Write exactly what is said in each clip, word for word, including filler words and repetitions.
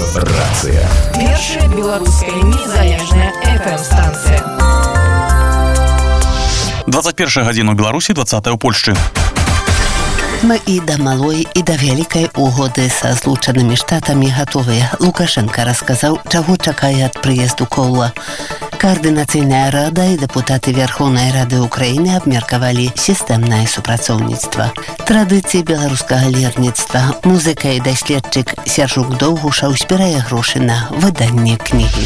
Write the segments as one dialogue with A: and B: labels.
A: Рацыя.
B: Першая беларуская незалежная эф эм-станцыя.
C: двадцать первая гадзіна ў Беларусі, двадцатая ў Польшчы.
D: Мы і да малой, і да вялікай угоды са Злучанымі Штатамі гатовыя. Лукашенка расказаў, чаго чакае ад прыезду Коула. Координацыйная рада і дэпутаты Верховнай Рады Украіны абмеркавалі сістэмнае супрацоўніцтва. Традыцыі беларускага лірніцтва. Музыка і даследчык Сяржук Доўгушаў збірае грошы на выданне кнігі.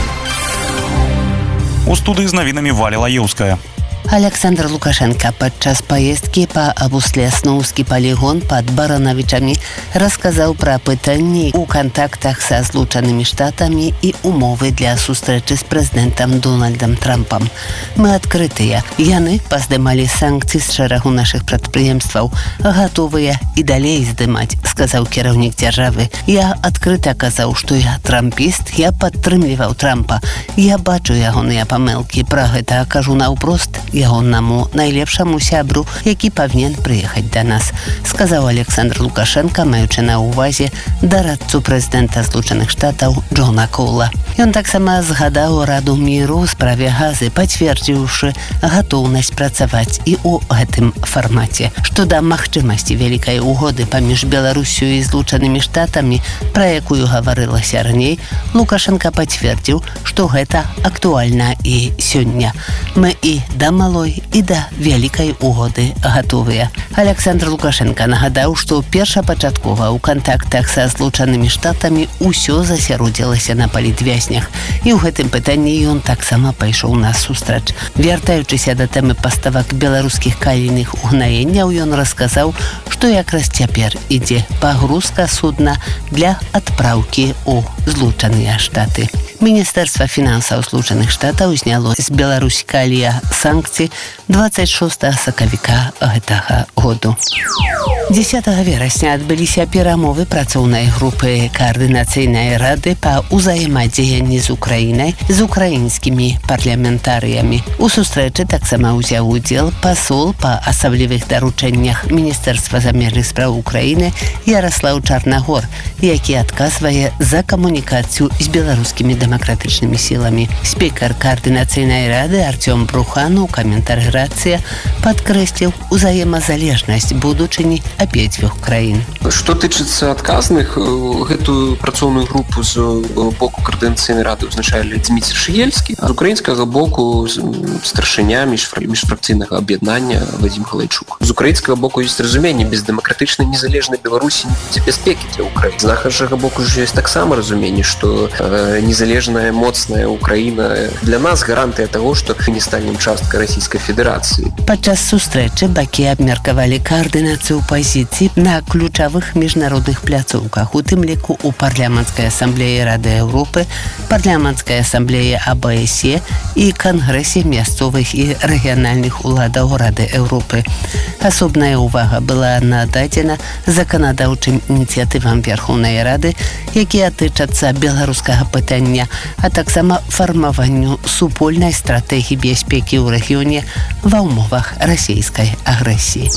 C: У студыі з навінамі Валя Лаеўская.
D: Александр Лукашенко падчас паездкі па Абусле-Сноўскі палігон пад Баранавічамі расказаў пра пытанні ў кантактах са Злучанымі Штатамі і умовы для сустрэчы з прэзідэнтам Дональдам Трампам. Мы адкрытыя. Яны паздымалі санкцыі з шэрагу нашых прадпрыемстваў. Гатовыя і далей здымаць, сказаў кіраўнік дзяржавы. Я адкрыта казаў, што я трампіст, я падтрымліваў Трампа. Я бачу ягоныя памылкі. Пра гэта кажу наўпрост ягоннаму найлепшаму сябру, які павінен прыехаць да нас, сказаў Александр Лукашенко, маючы на ўвазе дарадцу прэзідэнта Злучаных Штатаў Джона Коула. Ён таксама згадаў Раду міру ў справе газы, пацвердзіўшы гатоўнасць працаваць і ў гэтым фармаце. Што да магчымасці вялікай угоды паміж Беларусю і Злучанымі Штатамі, пра якую гаварылася раней, Лукашенко пацвердзіў, што гэта актуальна і сёння. Мы і да малой і да вялікай угоды гатовыя. Александр Лукашенко нагадаў, што першапачаткова ў кантактах са Злучанымі Штатамі ўсё засяродзілася на палітвязнях. І ў гэтым пытанні ён таксама пайшоў насустрач. Вяртаючыся да тэмы паставак беларускіх калійных угнаенняў, ён расказаў, што якраз цяпер ідзе пагрузка судна для адпраўкі ў Злучаныя Штаты. Міністэрства фінансаў Злучаных Штатаў зняло з Беларусі калія санкцый двадцать шостага сакавіка гэтага году. дзесятага верасня адбыліся перамовы працоўнай групы Координацыйнай рады па ўзаемадзеянні з Украінай з украінскімі парламентарыямі. У сустрэчы таксама ўзяў удзел пасол па асаблівых даручэннях Міністэрства замежных спраў Украіны Яраслаў Чарнагор, які адказвае за камунікацыю з беларускімі дэмакратычнымі сіламі. Спікер Координацыйнай рады Артём Брухан у каментары «Рацыя» падкрэсліў узаемазалежнасць будучыні абедзвюх краін.
E: Што тычыцца адказных, гэтую працоўную групу з боку Координацыйнай рады ўзначалі Дзміцер Шыельскі, а з украінскага боку старшыня міжфракцыйнага аб'яднання Вадзім Галайчук. З украінскага боку ёсць разуменне, без дэмакратычнай незалежнай Беларусі не будзе бяспекі для Украіны. З нашага боку ж ёсць таксама разуменне, што незалежная, моцная Украіна для нас гарантыя таго, што мы не станем часткай Расійскай Федэрацыі.
D: Падчас сустрэчы бакі абмеркавалі каардынацыю пазіцый на ключавых міжнародных пляцоўках, у тым ліку у парламенцкай асамблеі Рады Еўропы, парламенцкай асамблеі а бэ эс е і кангрэсе мясцовых і рэгіянальных уладаў Рады Еўропы. Асобная ўвага была нададзена заканадаўчым ініцыятывам Верховнай Рады, якія тычацца беларускага пытання, а таксама фармаванню супольнай стратэгіі бяспекі ў рэгіёне ва ўмовах расійскай агрэсіі.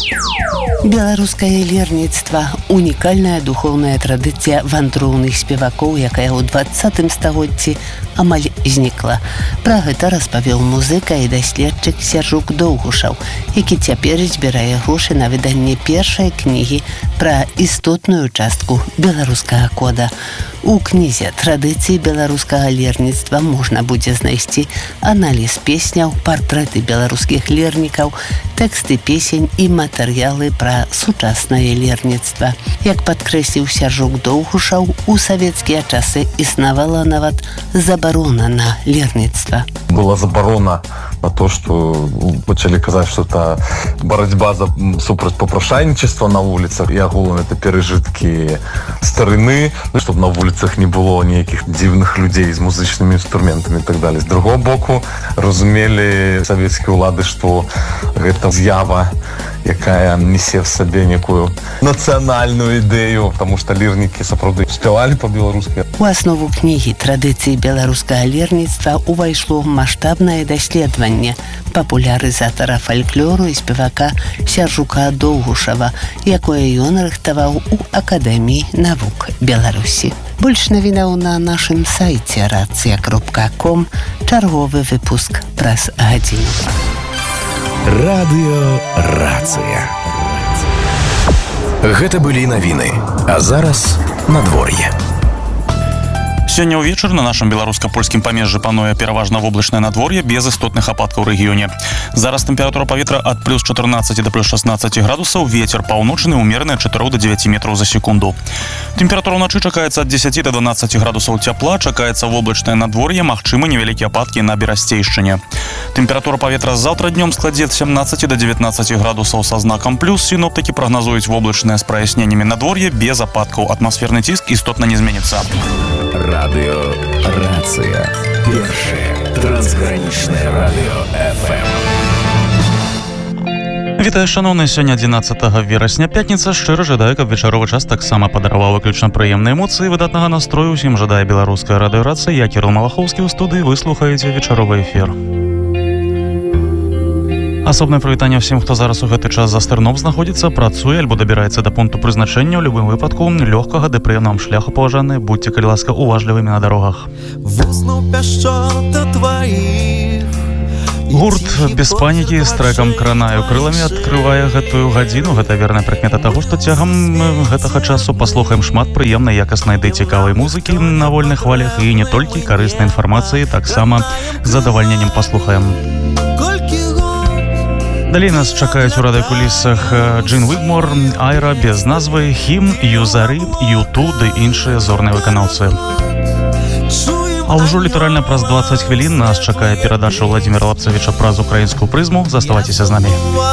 D: Беларускае лірніцтва – унікальная духоўная традыцыя вандроўных спевакоў, якая ў двадцатым стагоддзі амаль знікла. Пра гэта распавёў музыка і даследчык Сяржук Доўгушаў, які цяпер збірае грошы на выданне першай кнігі пра істотную частку беларускага кода. У кнізе «Традыцыі беларускага лірніцтва» можна будзе знайсці аналіз песняў, партрэты беларускіх лірнікаў, тэксты песень і матэрыялы пра сучаснае лірніцтва. Як падкрэсліў Сяржук Доўгушаў, у савецкія часы існавала нават забарона на лірніцтва.
F: Была забарона на то, что пачалі казаць, что это барацьба за супраць попрашайнічества на вуліцах, і агулам это перажыткі старыны, чтобы на вуліцах не было ніякіх дзіўных людзей з музычнымі інструментамі і так далее. З другого боку, разумелі савецкія ўлады, што гэта з'ява, якая несе в сабе некую нацыянальную ідэю, потому что лірнікі сапраўды спявалі па-беларуску.
D: У аснову кнігі «Традыцыі беларускага лірніцтва» увайшло маштабнае даследаванне папулярызатара фальклору і спевака Сяржука Доўгушава, якое ён рыхтаваў у Акадэміі навук Беларусі. Больш навінаў на нашым сайце рацыя кропка ком. Чарговы выпуск праз гадзіну.
A: Радыё Рацыя. Гэта былі навіны, а зараз надвор'е.
C: Сёння ўвечар на нашым беларуска-польскім памежжы пануе пераважна воблачнае надвор'е без істотных ападкаў у рэгіёне. Зараз тэмпература паветра ад плюс чатырнаццаці да плюс шаснаццаці градусаў, вецер паўночны ўмераны ад чатырох да дзевяці метраў за секунду. Тэмпература ўначы чакаецца ад дзесяці да дванаццаці градусаў цяпла, чакаецца воблачнае надвор'е, магчымы невялікія ападкі на берасцейшчыне. Тэмпература паветра заўтра днём складзе ад сямнаццаці да дзевятнаццаці градусаў са знакам плюс. Сіноптыкі прагназуюць воблачнае з праясненнямі надвор'е без ападкаў. Атмасферны ціск істотна не зменіцца.
A: Радыё Рацыя. Першае трансгранічнае радыё эф эм.
C: Вітаю, шановныя, сёння адзінаццатага верасня, пятніца. Шчыра жадаю, каб вечаровы час таксама падараваў выключна прыемныя эмоцыі, выдатнага настрою. Усім жадае беларуская радыёрацыя. Я Кірыл Малахоўскі ў студыі. Вы слухаеце вечаровы эфір. Асобнае прывітанне ўсім, хто зараз у гэты час за стырном знаходзіцца, працуе альбо дабіраецца да пункту прызначэння. У любым выпадку лёгкага ды прыемнага шляху, паважаныя. Будьце, калі ласка, уважлівымі на дарогах. Гурт без панікі з трэкам «Кранаю крыламі» адкрывае гэтую гадзіну. Гэта верная прыкмета таго, што цягам гэтага часу паслухаем шмат прыемнай, якаснай ды цікавай музыкі на вольных хвалях і не толькі карыснай інфармацыі, таксама з задавальненнем паслухаем. Далей нас чакаюць у радыёкулісах Джин Вигмор, Айра без назвы, Хім, Юзары, Юту ды іншыя зорныя выканаўцы. А ўжо літаральна праз дваццаць хвілін нас чакае перадача Владзіміра Лапцавіча праз украінскую прызму. Заставайцеся з намі.